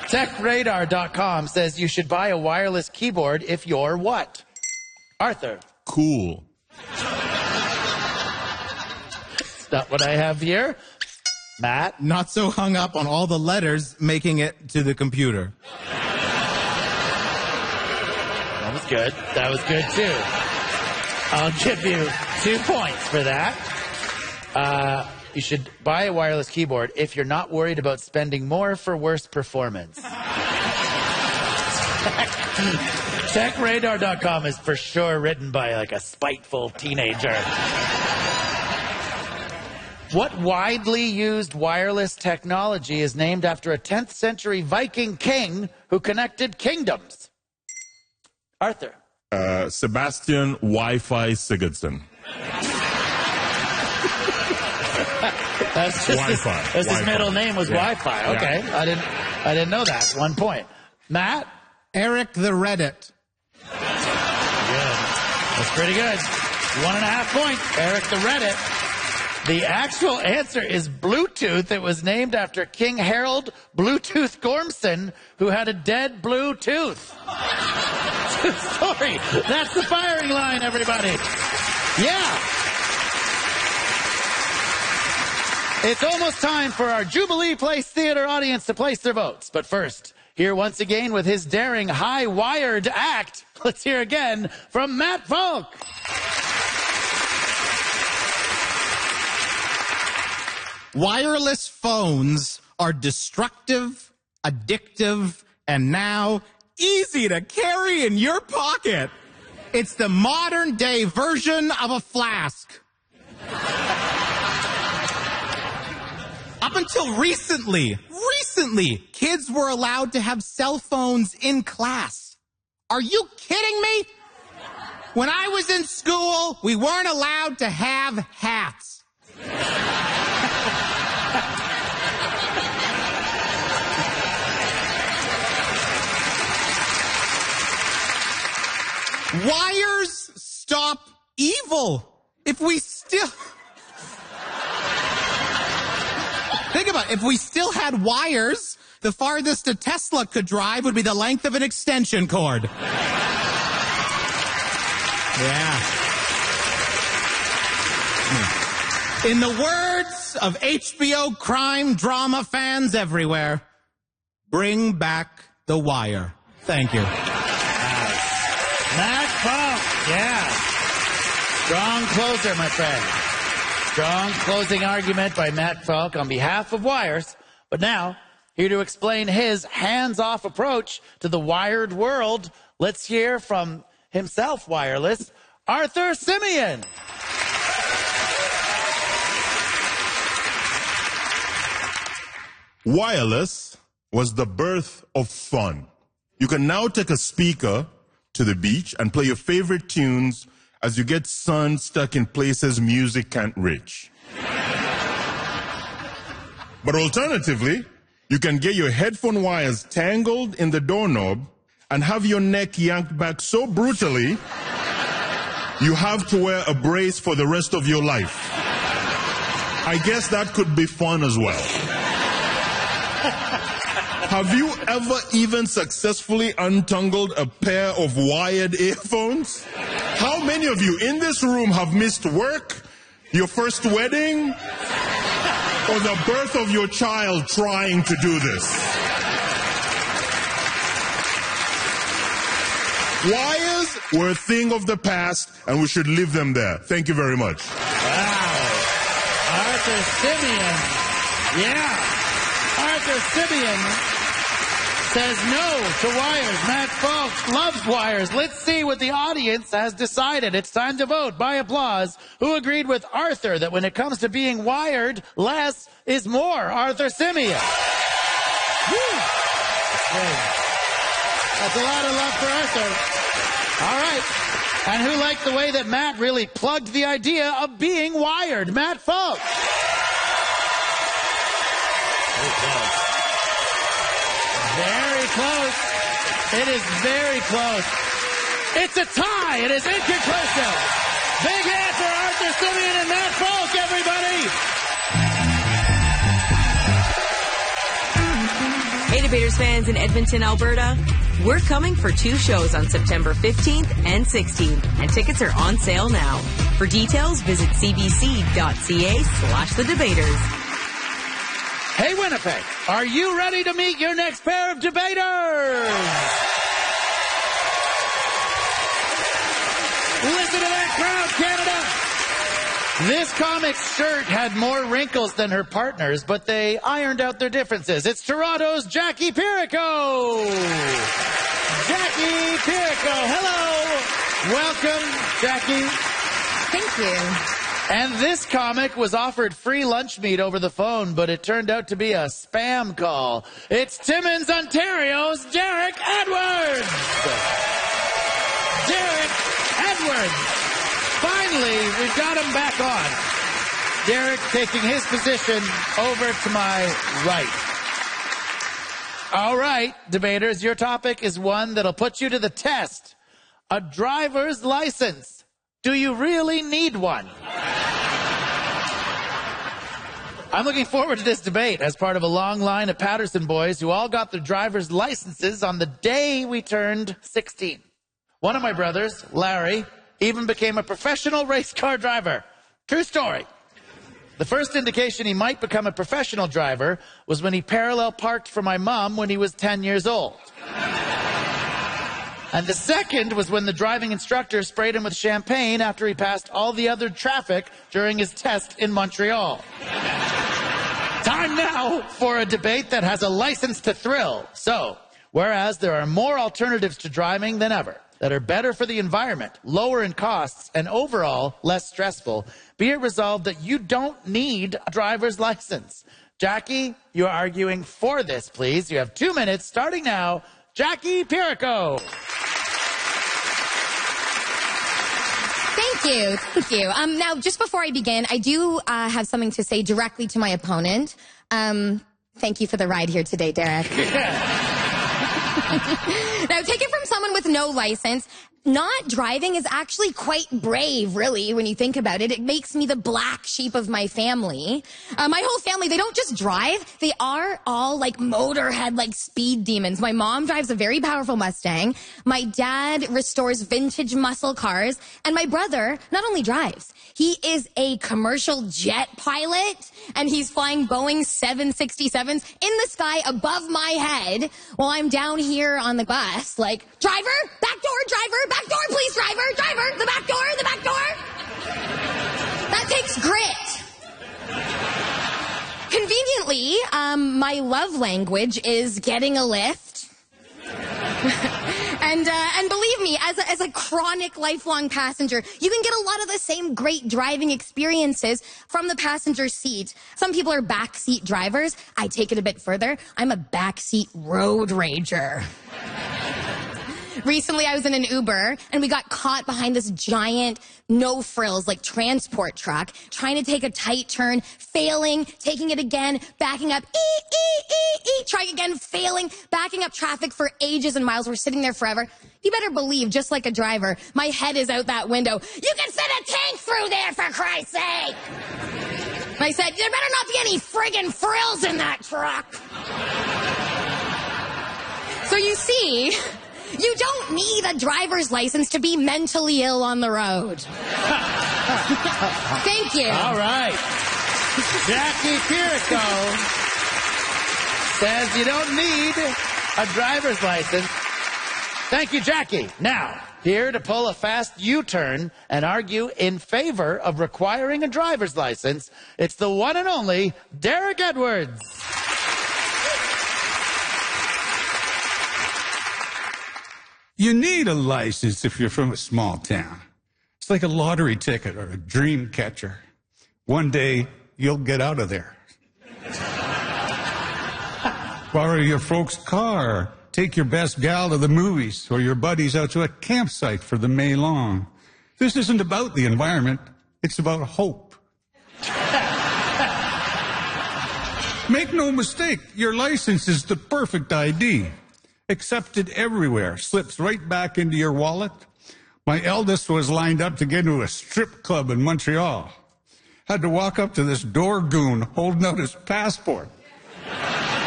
TechRadar.com says you should buy a wireless keyboard if you're what? Arthur. Cool. That's not what I have here. Matt. Not so hung up on all the letters making it to the computer. That was good. That was good, too. I'll give you 2 points for that. You should buy a wireless keyboard if you're not worried about spending more for worse performance. TechRadar.com is for sure written by like a spiteful teenager. What widely used wireless technology is named after a 10th century Viking king who connected kingdoms? Arthur. Sebastian Wi-Fi Sigurdsson. That's just Wi-Fi. His middle name was Wi-Fi. Okay, yeah. I didn't know that. 1 point. Matt. Eric the Reddit. Good. That's pretty good. 1.5 points. Eric the Reddit. The actual answer is Bluetooth. It was named after King Harold Bluetooth Gormson, who had a dead blue tooth. Sorry. That's the firing line, everybody. Yeah. It's almost time for our Jubilee Place Theater audience to place their votes. But first, here once again with his daring high-wired act, let's hear again from Matt Falk. Wireless phones are destructive, addictive, and now easy to carry in your pocket. It's the modern-day version of a flask. Up until recently, kids were allowed to have cell phones in class. Are you kidding me? When I was in school, we weren't allowed to have hats. Wires stop evil. If we still... Think about it. If we still had wires, the farthest a Tesla could drive would be the length of an extension cord. Yeah. In the words of HBO crime drama fans everywhere, bring back the wire. Thank you. Matt Falk, yeah. Strong closer, my friend. Strong closing argument by Matt Falk on behalf of Wires. But now, here to explain his hands-off approach to the wired world, let's hear from himself, wireless, Arthur Simeon. Wireless was the birth of fun. You can now take a speaker to the beach and play your favorite tunes as you get sun stuck in places music can't reach. But alternatively, you can get your headphone wires tangled in the doorknob and have your neck yanked back so brutally you have to wear a brace for the rest of your life. I guess that could be fun as well. Have you ever even successfully untangled a pair of wired earphones? How many of you in this room have missed work, your first wedding, or the birth of your child trying to do this? Wires were a thing of the past, and we should leave them there. Thank you very much. Wow. Arthur Simeon. Yeah. Arthur Simeon says no to wires. Matt Falk loves wires. Let's see what the audience has decided. It's time to vote by applause. Who agreed with Arthur that when it comes to being wired, less is more? Arthur Simeon. Woo. That's a lot of love for Arthur. All right. And who liked the way that Matt really plugged the idea of being wired? Matt Falk. Very close. It is very close. It's a tie. It is inconclusive. Big hand for Arthur Simeon and Matt Falk, everybody. Hey Debaters fans in Edmonton, Alberta, we're coming for 2 shows on September 15th and 16th, and tickets are on sale now. For details, visit cbc.ca/thedebaters. Hey, Winnipeg, are you ready to meet your next pair of debaters? Listen to that crowd, Canada! This comic's shirt had more wrinkles than her partner's, but they ironed out their differences. It's Toronto's Jackie Pirico! Jackie Pirico, hello! Welcome, Jackie. Thank you. And this comic was offered free lunch meat over the phone, but it turned out to be a spam call. It's Timmins, Ontario's Derek Edwards! Derek Edwards! Finally, we've got him back on. Derek taking his position over to my right. All right, debaters, your topic is one that'll put you to the test. A driver's license. Do you really need one? I'm looking forward to this debate as part of a long line of Patterson boys who all got their driver's licenses on the day we turned 16. One of my brothers, Larry, even became a professional race car driver. True story. The first indication he might become a professional driver was when he parallel parked for my mom when he was 10 years old. And the second was when the driving instructor sprayed him with champagne after he passed all the other traffic during his test in Montreal. Time now for a debate that has a license to thrill. So, whereas there are more alternatives to driving than ever that are better for the environment, lower in costs, and overall less stressful, be it resolved that you don't need a driver's license. Jackie, you're arguing for this, please. You have 2 minutes starting now. Jackie Pirico. Thank you. Now, just before I begin, I do have something to say directly to my opponent. Thank you for the ride here today, Derek. Now, take it from someone with no license. Not driving is actually quite brave, really, when you think about it. It makes me the black sheep of my family. My whole family, they don't just drive. They are all like motorhead, like speed demons. My mom drives a very powerful Mustang. My dad restores vintage muscle cars. And my brother not only drives, he is a commercial jet pilot. And he's flying Boeing 767s in the sky above my head while I'm down here on the bus. Like, driver, back door, please, driver, the back door. That takes grit. Conveniently, my love language is getting a lift. And believe me, as a chronic lifelong passenger, you can get a lot of the same great driving experiences from the passenger seat. Some people are backseat drivers. I take it a bit further. I'm a backseat road rager. Recently, I was in an Uber, and we got caught behind this giant, no-frills, like, transport truck, trying to take a tight turn, failing, taking it again, backing up, trying again, failing, backing up traffic for ages and miles. We're sitting there forever. You better believe, just like a driver, my head is out that window. You can fit a tank through there, for Christ's sake! And I said, there better not be any friggin' frills in that truck. So you see, you don't need a driver's license to be mentally ill on the road. Thank you. All right. Jackie Pirico says you don't need a driver's license. Thank you, Jackie. Now, here to pull a fast U-turn and argue in favor of requiring a driver's license, it's the one and only Derek Edwards. You need a license if you're from a small town. It's like a lottery ticket or a dream catcher. One day, you'll get out of there. Borrow your folks' car. Take your best gal to the movies or your buddies out to a campsite for the May long. This isn't about the environment. It's about hope. Make no mistake, your license is the perfect ID. Accepted everywhere, slips right back into your wallet. My eldest was lined up to get into a strip club in Montreal. Had to walk up to this door goon holding out his passport.